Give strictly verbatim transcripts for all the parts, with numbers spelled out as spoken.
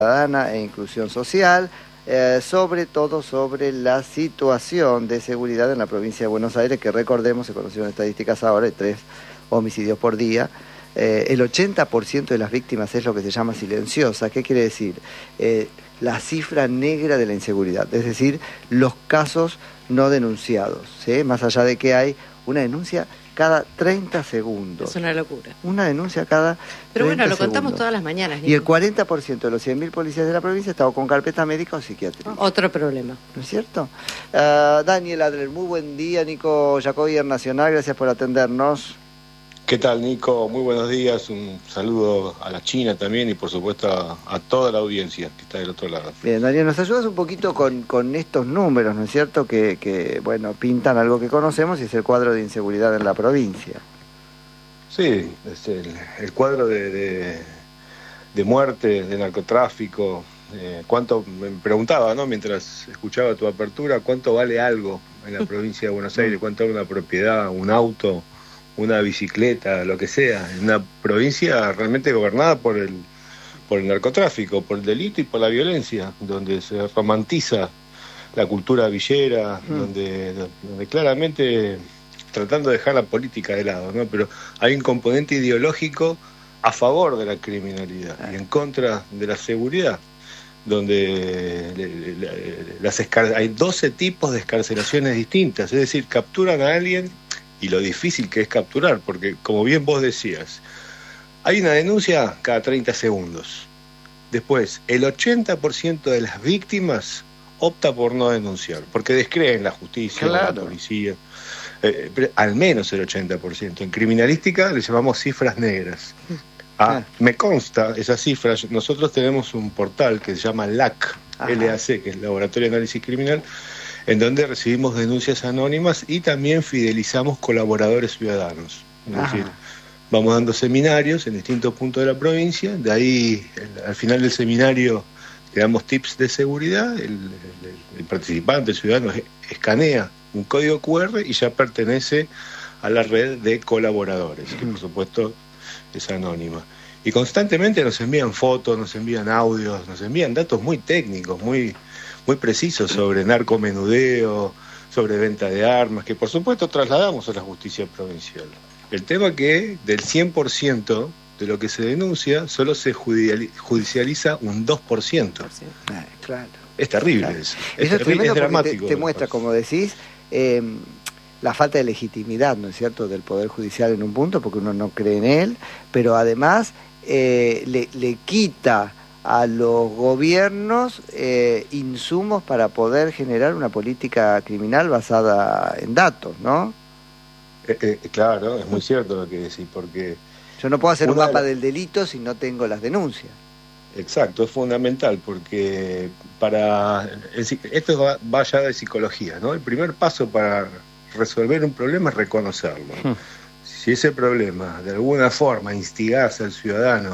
Ciudadana e Inclusión Social, eh, sobre todo sobre la situación de seguridad en la provincia de Buenos Aires, que recordemos, se conocieron estadísticas ahora, de tres homicidios por día. Eh, el ochenta por ciento de las víctimas es lo que se llama silenciosa. ¿Qué quiere decir? Eh, la cifra negra de la inseguridad, es decir, los casos no denunciados, ¿sí? Más allá de que hay una denuncia cada treinta segundos. Es una locura. Una denuncia cada Pero bueno, lo segundos. contamos todas las mañanas, Nico. Y el cuarenta por ciento de los cien mil policías de la provincia estaba con carpeta médica o psiquiátrica. Otro problema. ¿No es cierto? Uh, Daniel Adler, muy buen día. Nico Jacobier Nacional, gracias por atendernos. ¿Qué tal, Nico? Muy buenos días. Un saludo a la China también y, por supuesto, a, a toda la audiencia que está del otro lado. Bien, Daniel, nos ayudas un poquito con, con estos números, ¿no es cierto? Que, que, bueno, pintan algo que conocemos y es el cuadro de inseguridad en la provincia. Sí, es el, el cuadro de, de, de muerte, de narcotráfico. Eh, ¿Cuánto, me preguntaba, ¿no? Mientras escuchaba tu apertura, ¿cuánto vale algo en la provincia de Buenos Aires? ¿Cuánto vale una propiedad, un auto, una bicicleta, lo que sea? En una provincia realmente gobernada por el, por el narcotráfico, por el delito y por la violencia, donde se romantiza la cultura villera, mm. donde, donde claramente, tratando de dejar la política de lado, ¿no? Pero hay un componente ideológico a favor de la criminalidad y en contra de la seguridad, donde le, le, le, las escar- hay doce tipos de excarcelaciones distintas, es decir, capturan a alguien y lo difícil que es capturar, porque como bien vos decías, hay una denuncia cada treinta segundos. Después, el ochenta por ciento de las víctimas opta por no denunciar, porque descreen la justicia, claro. la policía. Eh, pero al menos el ochenta por ciento. En criminalística le llamamos cifras negras. Ah, ah. Me consta esas cifras. Nosotros tenemos un portal que se llama L A C, L A C, que es Laboratorio de Análisis Criminal, en donde recibimos denuncias anónimas y también fidelizamos colaboradores ciudadanos. Es Ajá. decir, vamos dando seminarios en distintos puntos de la provincia. De ahí, el, al final del seminario, le damos tips de seguridad. El, el, el participante, el ciudadano, escanea un código cu erre y ya pertenece a la red de colaboradores, que por supuesto es anónima. Y constantemente nos envían fotos, nos envían audios, nos envían datos muy técnicos, muy, muy precisos sobre narcomenudeo, sobre venta de armas, que por supuesto trasladamos a la justicia provincial. El tema que del cien por ciento de lo que se denuncia, solo se judicializa un dos por ciento. Ah, claro. Es terrible claro. eso. Es, eso es, terri- es Te, dramático. te muestra, como decís, eh, la falta de legitimidad, ¿no es cierto?, del Poder Judicial en un punto, porque uno no cree en él, pero además eh, le, le quita a los gobiernos eh, insumos para poder generar una política criminal basada en datos, ¿no? Eh, eh, claro, es muy cierto lo que decís, porque yo no puedo hacer un mapa de... del delito si no tengo las denuncias. Exacto, es fundamental, porque para esto va, va ya de psicología, ¿no? El primer paso para resolver un problema es reconocerlo. Hmm. Si ese problema de alguna forma instigase al ciudadano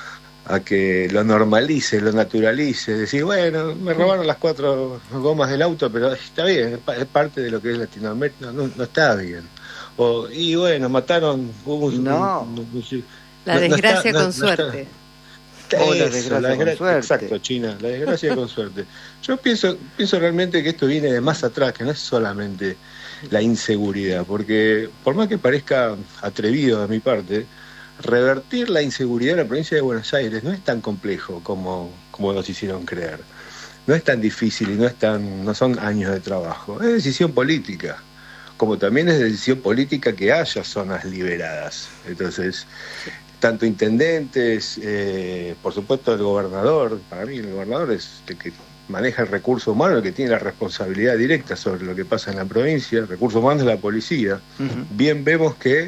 a que lo normalice, lo naturalice, decir, bueno, me robaron las cuatro gomas del auto, pero está bien, es parte de lo que es Latinoamérica, no, no está bien. O, y bueno, mataron... Un, no, un, un, un, la no, desgracia no está, con no, suerte. No Eso, la desgracia la desgra- con suerte. Exacto, China, la desgracia con suerte. Yo pienso, pienso realmente que esto viene de más atrás, que no es solamente la inseguridad, porque por más que parezca atrevido de mi parte, revertir la inseguridad en la provincia de Buenos Aires no es tan complejo como, como nos hicieron creer. No es tan difícil y no es tan, no son años de trabajo. Es decisión política, como también es decisión política que haya zonas liberadas. Entonces, tanto intendentes, eh, por supuesto el gobernador, para mí el gobernador es el que maneja el recurso humano, el que tiene la responsabilidad directa sobre lo que pasa en la provincia, el recurso humano es la policía. Uh-huh. Bien vemos que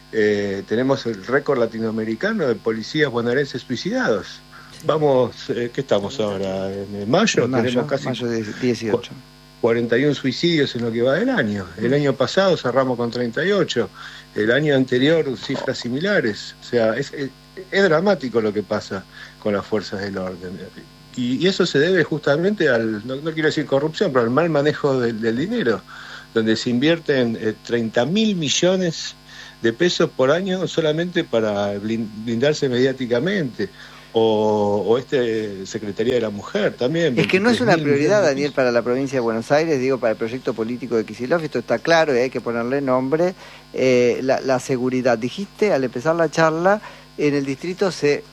eh, tenemos el récord latinoamericano de policías bonaerenses suicidados. Sí. Vamos, eh, ¿qué estamos ahora? ¿En mayo? En mayo tenemos casi mayo dieciocho. cuarenta y uno suicidios en lo que va del año. El año pasado cerramos con treinta y ocho. El año anterior cifras similares. O sea, es, es, es dramático lo que pasa con las fuerzas del orden. Y, y eso se debe justamente al, no, no quiero decir corrupción, pero al mal manejo del, del dinero, donde se invierten eh, treinta mil millones de pesos por año solamente para blindarse mediáticamente, O, o este Secretaría de la Mujer también. Es que no es una prioridad, Daniel, para la provincia de Buenos Aires, digo, para el proyecto político de Kicillof, esto está claro y hay que ponerle nombre. Eh, la, la seguridad, dijiste al empezar la charla, en el distrito se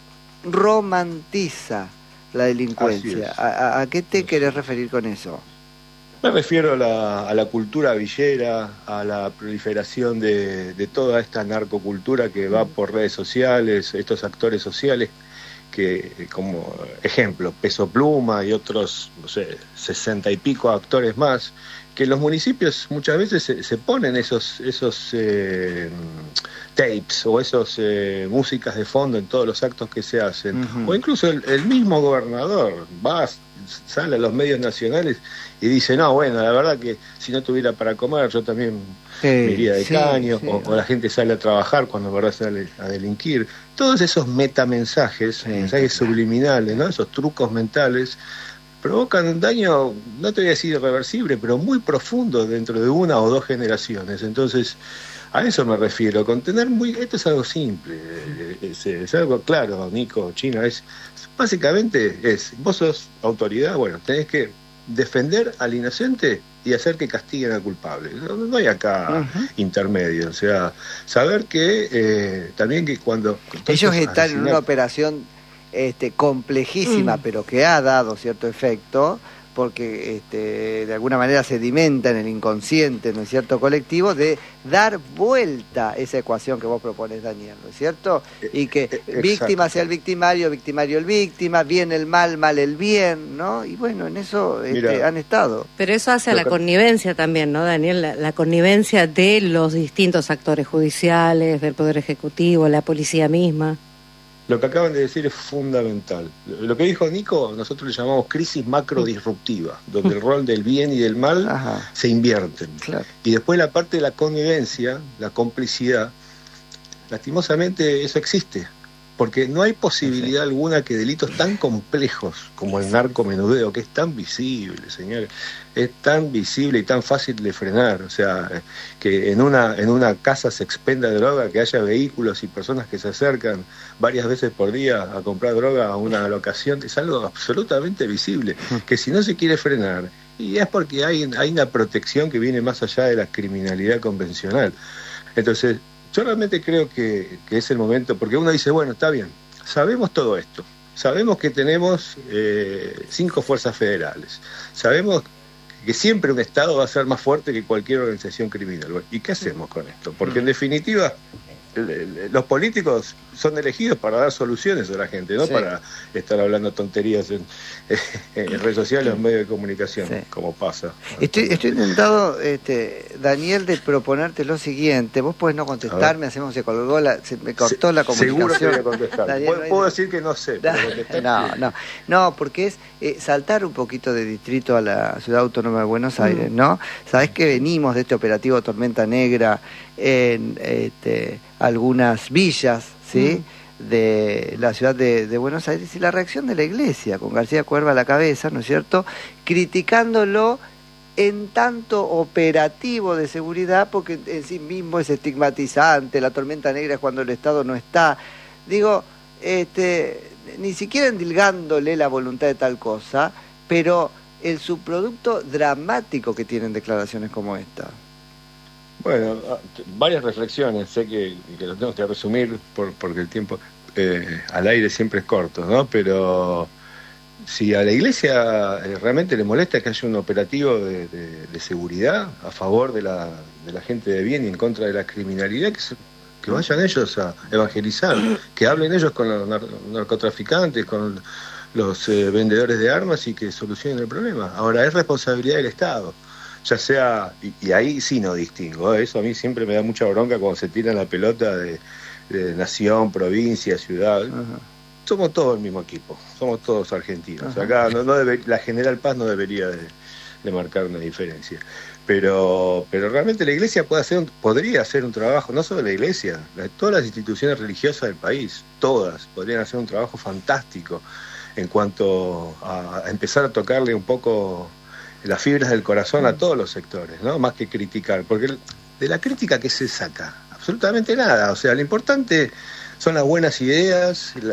romantiza la delincuencia. ¿A, a, a qué te querés referir con eso? Me refiero a la, a la cultura villera, a la proliferación de, de toda esta narcocultura que va por redes sociales, estos actores sociales que, como ejemplo, Peso Pluma y otros, no sé, sesenta y pico actores más, que en los municipios muchas veces se, se ponen esos esos eh, tapes o esos eh, músicas de fondo en todos los actos que se hacen. Uh-huh. O incluso el, el mismo gobernador va, sale a los medios nacionales y dice, no, bueno, la verdad que si no tuviera para comer yo también sí, me iría de sí, caño, sí. O, o la gente sale a trabajar cuando en verdad sale a delinquir. Todos esos metamensajes, sí, mensajes claro. subliminales, ¿no? Esos trucos mentales, provocan un daño, no te voy a decir irreversible, pero muy profundo dentro de una o dos generaciones. Entonces, a eso me refiero, con tener muy... Esto es algo simple, es, es algo claro, Nico, China, es básicamente es, vos sos autoridad, bueno, tenés que defender al inocente y hacer que castiguen al culpable. No, no hay acá uh-huh. intermedio, o sea, saber que eh, también que cuando... Ellos están asesinar... en una operación este, complejísima, mm. pero que ha dado cierto efecto, porque este, de alguna manera sedimenta en el inconsciente, ¿no es cierto?, colectivo, de dar vuelta esa ecuación que vos propones, Daniel, ¿no es cierto? Y que Exacto. víctima sea el victimario, victimario el víctima, bien el mal, mal el bien, ¿no? Y bueno, en eso este, han estado. Pero eso hace a la connivencia también, ¿no, Daniel? La, la connivencia de los distintos actores judiciales, del Poder Ejecutivo, la policía misma. Lo que acaban de decir es fundamental. Lo que dijo Nico, nosotros le llamamos crisis macrodisruptiva, donde el rol del bien y del mal Ajá. se invierten. Claro. Y después la parte de la connivencia, la complicidad, lastimosamente eso existe. Porque no hay posibilidad sí. alguna que delitos tan complejos como el narcomenudeo, que es tan visible, señores, es tan visible y tan fácil de frenar, o sea, que en una en una casa se expenda droga, que haya vehículos y personas que se acercan varias veces por día a comprar droga a una locación, es algo absolutamente visible, que si no se quiere frenar, y es porque hay, hay una protección que viene más allá de la criminalidad convencional. Entonces, yo realmente creo que, que es el momento, porque uno dice, bueno, está bien, sabemos todo esto, sabemos que tenemos eh, cinco fuerzas federales, sabemos que siempre un Estado va a ser más fuerte que cualquier organización criminal. Bueno, ¿y qué hacemos con esto? Porque en definitiva, los políticos son elegidos para dar soluciones a la gente, no sí. para estar hablando tonterías en, en redes sociales o en medios de comunicación, sí. como pasa. Estoy, estoy intentado, este, Daniel, de proponerte lo siguiente. Vos podés no contestarme, hacemos, se colgó la, se me cortó se, la comunicación. Seguro que voy a contestar. Daniel, ¿Puedo, puedo decir que no sé. Pero no, no, no, porque es eh, saltar un poquito de distrito a la Ciudad Autónoma de Buenos Aires, ¿no? Sabés que venimos de este operativo Tormenta Negra en este, algunas villas, ¿sí?, mm. de la ciudad de, de Buenos Aires, y la reacción de la Iglesia, con García Cuerva a la cabeza, ¿no es cierto?, criticándolo en tanto operativo de seguridad, porque en sí mismo es estigmatizante, la tormenta negra es cuando el Estado no está. Digo, este, ni siquiera endilgándole la voluntad de tal cosa, pero el subproducto dramático que tienen declaraciones como esta. Bueno, varias reflexiones, sé que, que lo tengo que resumir por, porque el tiempo eh, al aire siempre es corto, ¿no? Pero si a la Iglesia eh, realmente le molesta que haya un operativo de, de, de seguridad a favor de la, de la gente de bien y en contra de la criminalidad, que, se, que vayan ellos a evangelizar, que hablen ellos con los nar narcotraficantes, con los eh, vendedores de armas y que solucionen el problema. Ahora, es responsabilidad del Estado. Ya sea, y, y ahí sí no distingo, ¿eh? Eso a mí siempre me da mucha bronca cuando se tira la pelota de, de nación, provincia, ciudad. Ajá. Somos todos el mismo equipo, somos todos argentinos. Ajá. Acá no, no debe, la General Paz no debería de, de marcar una diferencia. Pero pero realmente la Iglesia puede hacer un, podría hacer un trabajo, no solo la Iglesia, la, todas las instituciones religiosas del país, todas, podrían hacer un trabajo fantástico en cuanto a, a empezar a tocarle un poco las fibras del corazón a todos los sectores, ¿no? Más que criticar, porque de la crítica, ¿qué se saca? Absolutamente nada. O sea, lo importante son las buenas ideas, la,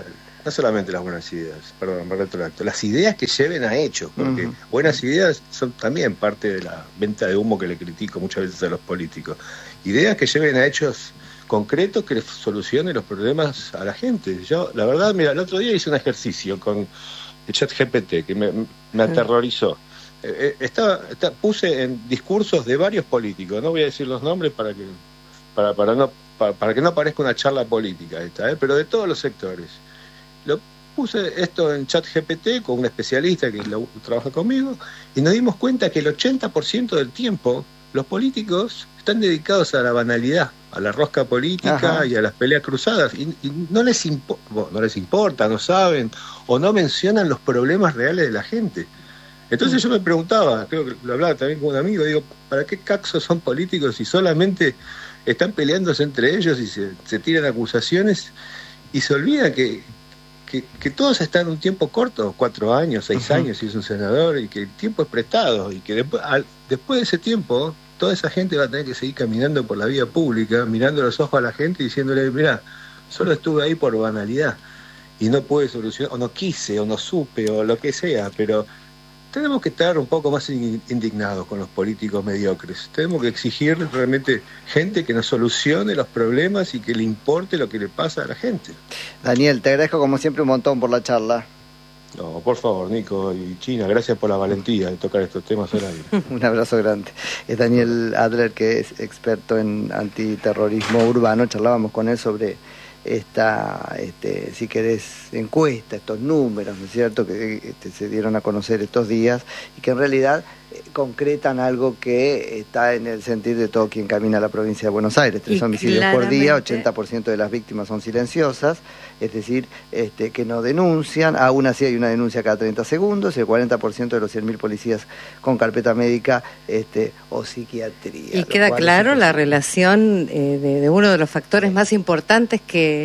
no solamente las buenas ideas, perdón, me retracto, las ideas que lleven a hechos, porque Uh-huh. buenas ideas son también parte de la venta de humo que le critico muchas veces a los políticos. Ideas que lleven a hechos concretos que les solucionen los problemas a la gente. Yo, la verdad, mira, el otro día hice un ejercicio con el chat G P T que me, me aterrorizó. Eh, estaba, está, puse en discursos de varios políticos, no voy a decir los nombres para que para, para no para, para que no parezca una charla política esta, ¿eh? Pero de todos los sectores. Lo puse esto en chat G P T con un especialista que lo, trabaja conmigo y nos dimos cuenta que el ochenta por ciento del tiempo los políticos están dedicados a la banalidad, a la rosca política. Ajá. Y a las peleas cruzadas y, y no les impo- bueno, no les importa, no saben o no mencionan los problemas reales de la gente. Entonces yo me preguntaba, creo que lo hablaba también con un amigo, digo, ¿para qué caxos son políticos si solamente están peleándose entre ellos y se, se tiran acusaciones y se olvidan que, que, que todos están un tiempo corto, cuatro años, seis uh-huh. años si es un senador, y que el tiempo es prestado y que después, al, después de ese tiempo toda esa gente va a tener que seguir caminando por la vía pública, mirando los ojos a la gente y diciéndole, mirá, solo estuve ahí por banalidad y no pude solucionar, o no quise, o no supe, o lo que sea, pero tenemos que estar un poco más indignados con los políticos mediocres. Tenemos que exigir realmente gente que nos solucione los problemas y que le importe lo que le pasa a la gente. Daniel, te agradezco como siempre un montón por la charla. No, por favor, Nico y China, gracias por la valentía de tocar estos temas al aire. Un abrazo grande. Es Daniel Adler, que es experto en antiterrorismo urbano. Charlábamos con él sobre esta, este, si querés, encuesta, estos números, ¿no es cierto?, que este, se dieron a conocer estos días y que en realidad eh, concretan algo que está en el sentir de todo quien camina a la provincia de Buenos Aires. Tres y homicidios claramente por día, ochenta por ciento de las víctimas son silenciosas, es decir, este, que no denuncian, aún así hay una denuncia cada treinta segundos, el cuarenta por ciento de los cien mil policías con carpeta médica este, o psiquiatría. Y queda claro la relación eh, de, de uno de los factores más importantes que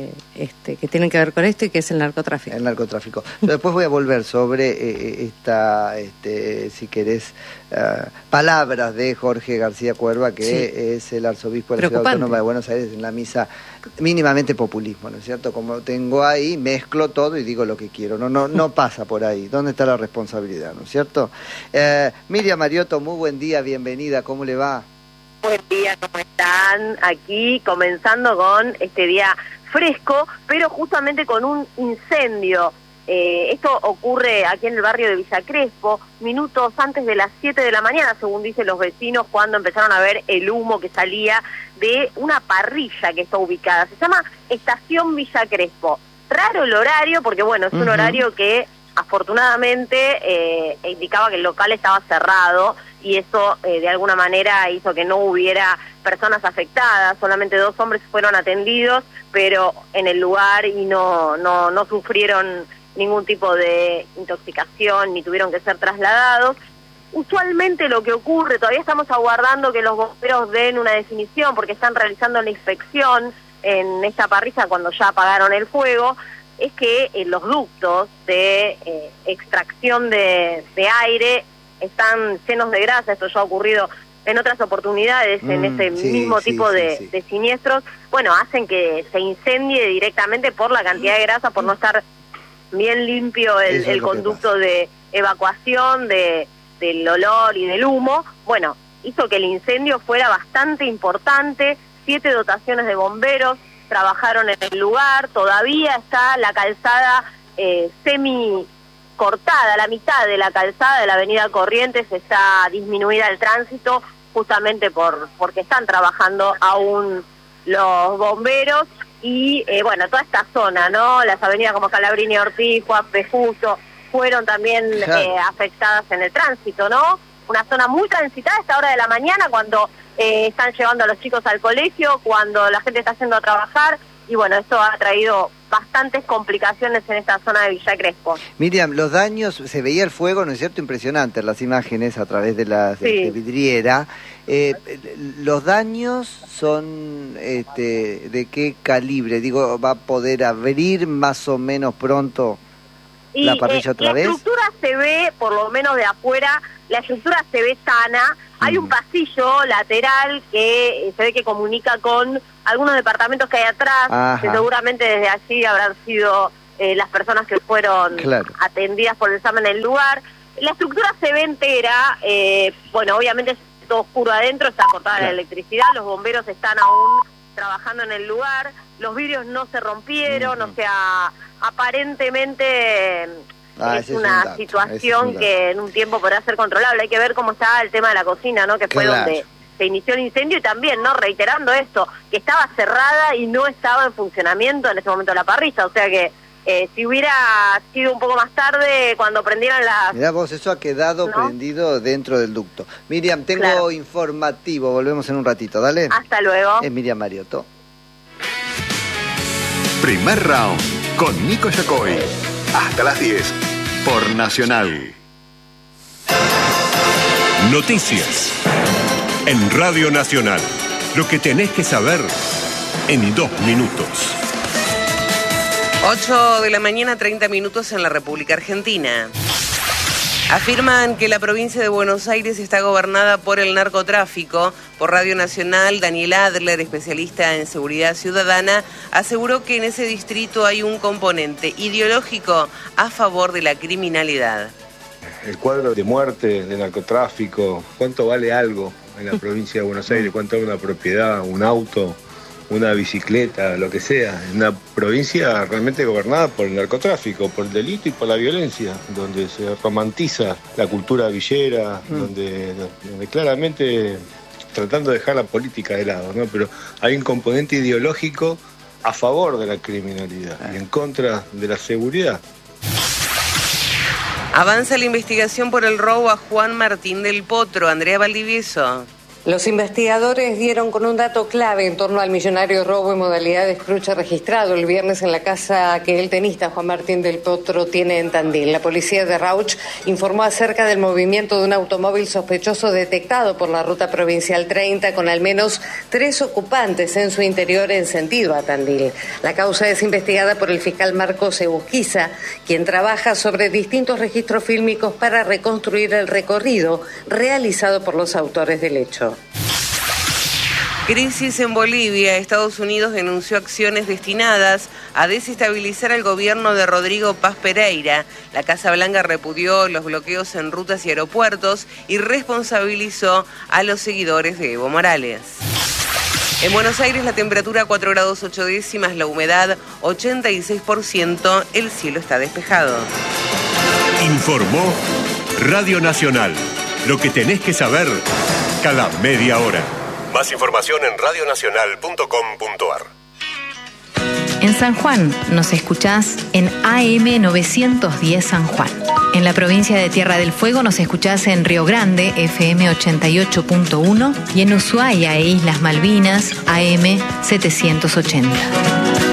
Este, que tienen que ver con esto y que es el narcotráfico. El narcotráfico. Después voy a volver sobre eh, esta, este, si querés, uh, palabras de Jorge García Cuerva, que sí. es el arzobispo de la Ciudad Autónoma de Buenos Aires en la misa mínimamente populismo, ¿no es cierto? Como tengo ahí, mezclo todo y digo lo que quiero. No, no, no pasa por ahí. ¿Dónde está la responsabilidad, no es cierto? Eh, Miriam Mariotto, muy buen día, bienvenida. ¿Cómo le va? Buen día, ¿cómo están? Aquí comenzando con este día fresco, pero justamente con un incendio. Eh, esto ocurre aquí en el barrio de Villa Crespo, minutos antes de las siete de la mañana, según dicen los vecinos, cuando empezaron a ver el humo que salía de una parrilla que está ubicada. Se llama Estación Villa Crespo. Raro el horario, porque bueno, es un uh-huh. horario que afortunadamente eh, indicaba que el local estaba cerrado y eso eh, de alguna manera hizo que no hubiera personas afectadas, solamente dos hombres fueron atendidos, pero en el lugar y no, no, no sufrieron ningún tipo de intoxicación ni tuvieron que ser trasladados. Usualmente lo que ocurre, todavía estamos aguardando que los bomberos den una definición porque están realizando la inspección en esta parrilla cuando ya apagaron el fuego, es que eh, los ductos de eh, extracción de, de aire están llenos de grasa. Esto ya ha ocurrido en otras oportunidades, mm, en este sí, mismo sí, tipo sí, de, sí. de siniestros. Bueno, hacen que se incendie directamente por la cantidad de grasa, por no estar bien limpio el, el conducto de evacuación de, del olor y del humo. Bueno, hizo que el incendio fuera bastante importante. Siete dotaciones de bomberos trabajaron en el lugar, todavía está la calzada eh, semi cortada, la mitad de la calzada de la avenida Corrientes está disminuida el tránsito, justamente por porque están trabajando aún los bomberos, y eh, bueno, toda esta zona, ¿no? Las avenidas como Calabrini, Ortiz, Juan P. Justo, fueron también eh, afectadas en el tránsito, ¿no? Una zona muy transitada a esta hora de la mañana, cuando eh, están llevando a los chicos al colegio, cuando la gente está yendo a trabajar, y bueno, esto ha traído bastantes complicaciones en esta zona de Villa Crespo. Miriam, los daños, se veía el fuego, ¿no es cierto? Impresionante las imágenes a través de la sí. de vidriera. Eh, ¿Los daños son este, de qué calibre? Digo, ¿va a poder abrir más o menos pronto y, la parrilla eh, otra la vez? La estructura se ve, por lo menos de afuera, la estructura se ve sana. Hay un pasillo lateral que se ve que comunica con algunos departamentos que hay atrás, Ajá. que seguramente desde allí habrán sido eh, las personas que fueron claro. atendidas por el SAM en el lugar. La estructura se ve entera, eh, bueno, obviamente es todo oscuro adentro, está cortada claro. la electricidad, los bomberos están aún trabajando en el lugar, los vidrios no se rompieron, uh-huh. o sea, aparentemente ah, es una es un situación es un que en un tiempo podrá ser controlable. Hay que ver cómo está el tema de la cocina, ¿no? Que fue claro. donde se inició el incendio, y también, ¿no? Reiterando esto, que estaba cerrada y no estaba en funcionamiento en ese momento la parrilla, o sea que eh, si hubiera sido un poco más tarde, cuando prendieron las... Mirá vos, eso ha quedado ¿no? prendido dentro del ducto. Miriam, tengo claro. informativo, volvemos en un ratito, dale. Hasta luego. Es Miriam Mariotto. Primer round, con Nico Yacoy. Hasta las diez, por Nacional. Noticias. En Radio Nacional, lo que tenés que saber en dos minutos. ocho de la mañana, treinta minutos en la República Argentina. Afirman que la provincia de Buenos Aires está gobernada por el narcotráfico. Por Radio Nacional, Daniel Adler, especialista en seguridad ciudadana, aseguró que en ese distrito hay un componente ideológico a favor de la criminalidad. El cuadro de muerte, de narcotráfico, ¿cuánto vale algo en la provincia de Buenos Aires? ¿Cuánto vale una propiedad, un auto, una bicicleta, lo que sea? Una provincia realmente gobernada por el narcotráfico, por el delito y por la violencia, donde se romantiza la cultura villera, mm. donde, donde claramente tratando de dejar la política de lado, ¿no? Pero hay un componente ideológico a favor de la criminalidad y en contra de la seguridad. Avanza la investigación por el robo a Juan Martín del Potro. Andrea Valdivieso. Los investigadores dieron con un dato clave en torno al millonario robo en modalidad de escrucha registrado el viernes en la casa que el tenista Juan Martín del Potro tiene en Tandil. La policía de Rauch informó acerca del movimiento de un automóvil sospechoso detectado por la ruta provincial treinta con al menos tres ocupantes en su interior en sentido a Tandil. La causa es investigada por el fiscal Marcos Egusquiza, quien trabaja sobre distintos registros fílmicos para reconstruir el recorrido realizado por los autores del hecho. Crisis en Bolivia. Estados Unidos denunció acciones destinadas a desestabilizar al gobierno de Rodrigo Paz Pereira. La Casa Blanca repudió los bloqueos en rutas y aeropuertos y responsabilizó a los seguidores de Evo Morales. En Buenos Aires la temperatura cuatro grados ocho décimas, la humedad ochenta y seis por ciento, el cielo está despejado. Informó Radio Nacional. Lo que tenés que saber cada media hora. Más información en radio nacional punto com punto a r. En San Juan nos escuchás en A M novecientos diez San Juan. En la provincia de Tierra del Fuego nos escuchás en Río Grande, F M ochenta y ocho punto uno, y en Ushuaia e Islas Malvinas, A M setecientos ochenta.